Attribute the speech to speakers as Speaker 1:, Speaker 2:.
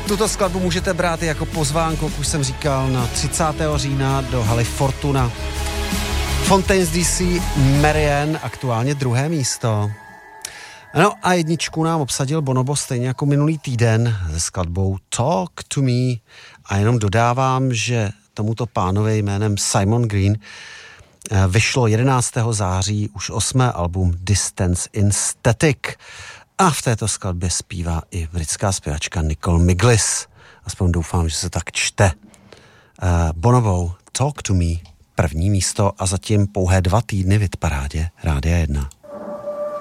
Speaker 1: Tuto skladbu můžete brát jako pozvánku, jak už jsem říkal, na 30. října do haly Fortuna. Fontaines DC, Marianne, aktuálně 2. místo. No a jedničku nám obsadil Bonobo stejně jako minulý týden se skladbou Talk to Me. A jenom dodávám, že tomuto pánovi jménem Simon Green vyšlo 11. září už 8. album Distance in Static. A v této skladbě zpívá i britská zpěvačka Nicole Miglis. Aspoň doufám, že se tak čte. Bonobou Talk to Me, 1. místo a zatím pouhé 2 týdny v hitparádě Rádia 1.